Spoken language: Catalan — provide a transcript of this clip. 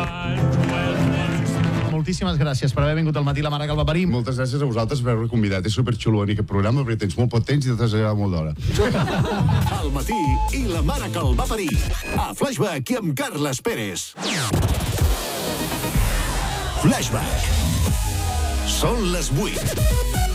Moltíssimes gràcies per haver vingut al matí la mare que el va parir. Moltes gràcies a vosaltres per haver-me convidat. És superxulo venir a aquest programa perquè tens molt poc temps i t'has agradat molt d'hora. Al matí i la mare que el va parir. A Flashback i amb Carles Pérez. Flashback. Són les 8.